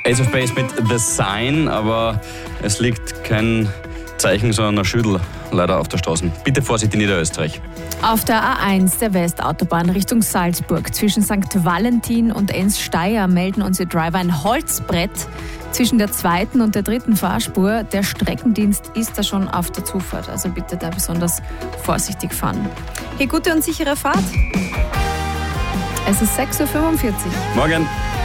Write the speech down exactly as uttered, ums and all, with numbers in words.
Ace of Base mit The Sign, aber es liegt kein Zeichen, sondern ein Schüttel leider auf der Straße. Bitte Vorsicht in Niederösterreich. Auf der A eins der Westautobahn Richtung Salzburg zwischen Sankt Valentin und Enns-Steyr melden unsere Driver ein Holzbrett zwischen der zweiten und der dritten Fahrspur. Der Streckendienst ist da schon auf der Zufahrt, also bitte da besonders vorsichtig fahren. Hey, gute und sichere Fahrt. Es ist sechs Uhr fünfundvierzig. Morgen.